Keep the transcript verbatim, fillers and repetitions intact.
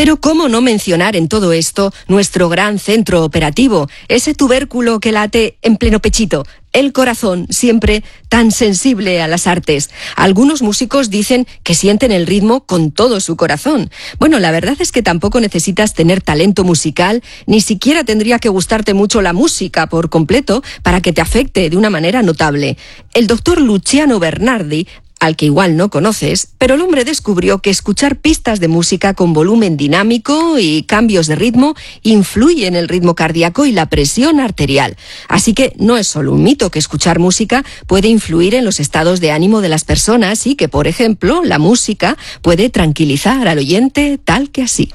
Pero ¿cómo no mencionar en todo esto nuestro gran centro operativo, ese tubérculo que late en pleno pechito? El corazón, siempre tan sensible a las artes. Algunos músicos dicen que sienten el ritmo con todo su corazón. Bueno, la verdad es que tampoco necesitas tener talento musical, ni siquiera tendría que gustarte mucho la música por completo para que te afecte de una manera notable. El doctor Luciano Bernardi, al que igual no conoces, pero el hombre descubrió que escuchar pistas de música con volumen dinámico y cambios de ritmo influye en el ritmo cardíaco y la presión arterial. Así que no es solo un mito que escuchar música puede influir en los estados de ánimo de las personas y que, por ejemplo, la música puede tranquilizar al oyente tal que así.